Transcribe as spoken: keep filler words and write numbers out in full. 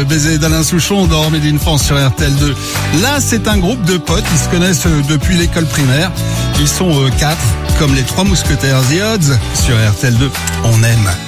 baiser d'Alain Souchon dans Made in France sur R T L deux. Là, c'est un groupe de potes, ils se connaissent depuis l'école primaire. Ils sont euh, quatre, comme les trois mousquetaires The Odds sur R T L deux. On aime.